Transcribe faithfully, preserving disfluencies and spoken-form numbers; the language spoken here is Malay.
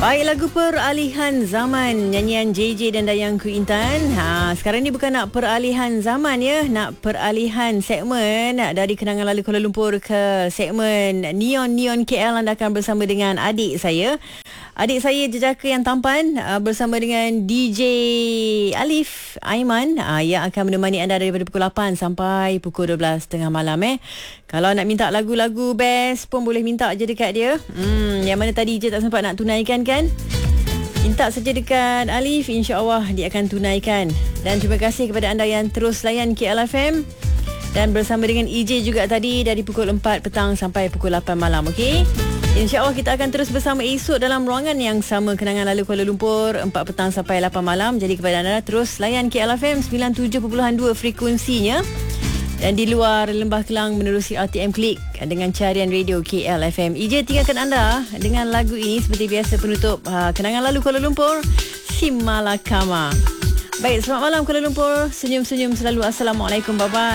Baik, lagu Peralihan Zaman, nyanyian J J dan Dayang Ku Intan. Ha, sekarang ni bukan nak peralihan zaman ya, nak peralihan segmen dari Kenangan Lalu Kuala Lumpur ke segmen Neon Neon K L. Anda akan bersama dengan adik saya. Adik saya jejaka yang tampan uh, bersama dengan D J Alif Aiman uh, yang akan menemani anda daripada pukul lapan sampai pukul dua belas tengah malam eh. Kalau nak minta lagu-lagu best pun boleh minta je dekat dia. Hmm, yang mana tadi je tak sempat nak tunaikan kan? Minta saja dekat Alif, insya-Allah dia akan tunaikan. Dan terima kasih kepada anda yang terus layan K L F M dan bersama dengan E J juga tadi dari pukul empat petang sampai pukul lapan malam, okey? InsyaAllah kita akan terus bersama esok dalam ruangan yang sama, Kenangan Lalu Kuala Lumpur, empat petang sampai lapan malam. Jadi kepada anda terus layan K L F M sembilan puluh tujuh perpuluhan dua frekuensinya. Dan di luar Lembah Kelang menerusi R T M Klik dengan carian radio K L F M. E J tinggalkan anda dengan lagu ini seperti biasa penutup uh, Kenangan Lalu Kuala Lumpur, Si Malakama. Baik, selamat malam Kuala Lumpur. Senyum-senyum selalu. Assalamualaikum, bye-bye.